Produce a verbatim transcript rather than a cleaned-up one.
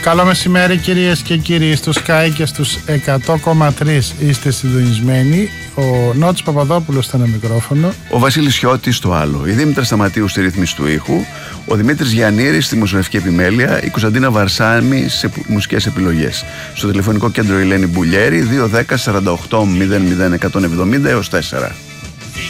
Καλό μεσημέρι κυρίες και κύριοι, στους Sky και στους εκατό κόμμα τρία είστε συντονισμένοι. Ο Νότης Παπαδόπουλος στο ένα μικρόφωνο, ο Βασίλης Χιώτης στο άλλο, η Δήμητρα Σταματίου στη ρύθμιση του ήχου, ο Δημήτρης Γιαννήρης στη μουσική επιμέλεια, η Κωνσταντίνα Βαρσάμι σε μουσικές επιλογές. Στο τηλεφωνικό κέντρο η Ελένη Μπουλιέρη, δύο ένα μηδέν σαράντα οκτώ μηδέν μηδέν εκατόν εβδομήντα έως τέσσερα.